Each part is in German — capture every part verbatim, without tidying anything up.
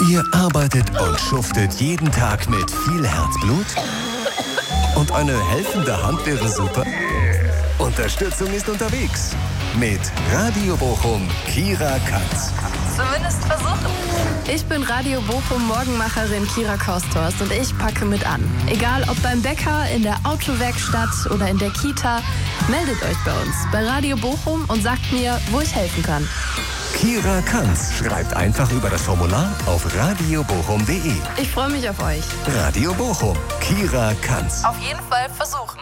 Ihr arbeitet und schuftet jeden Tag mit viel Herzblut? Und eine helfende Hand wäre super? Unterstützung ist unterwegs. Mit Radio Bochum Kira Katz. Zumindest versuchen. Ich bin Radio Bochum Morgenmacherin Kira Kosthorst und ich packe mit an. Egal ob beim Bäcker, in der Autowerkstatt oder in der Kita, meldet euch bei uns bei Radio Bochum und sagt mir, wo ich helfen kann. Kira Kanz schreibt einfach über das Formular auf radio bochum punkt de. Ich freue mich auf euch. Radio Bochum, Kira Kanz. Auf jeden Fall versuchen.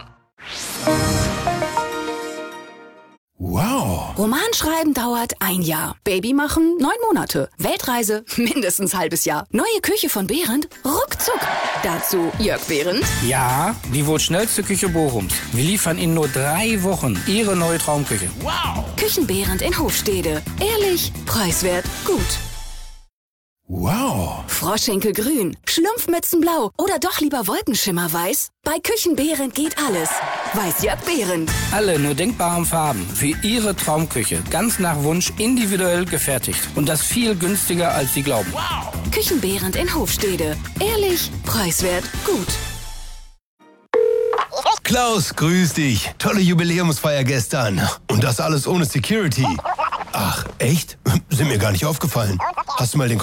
Wow. Romanschreiben dauert ein Jahr. Baby machen neun Monate. Weltreise mindestens halbes Jahr. Neue Küche von Behrendt? Ruckzuck. Dazu Jörg Behrendt. Ja, die wohl schnellste Küche Bochums. Wir liefern in nur drei Wochen Ihre neue Traumküche. Wow. Küchen Behrendt in Hofstede. Ehrlich, preiswert, gut. Wow. Froschschenkel grün, Schlumpfmützenblau oder doch lieber Wolkenschimmerweiß? Bei Küchen Behrendt geht alles. Weiß Jörg Behrendt. Alle nur denkbaren Farben für Ihre Traumküche. Ganz nach Wunsch individuell gefertigt. Und das viel günstiger, als Sie glauben. Wow. Küchen Behrendt in Hofstede. Ehrlich, preiswert, gut. Klaus, grüß dich. Tolle Jubiläumsfeier gestern. Und das alles ohne Security. Ach, echt? Sind mir gar nicht aufgefallen. Hast du mal den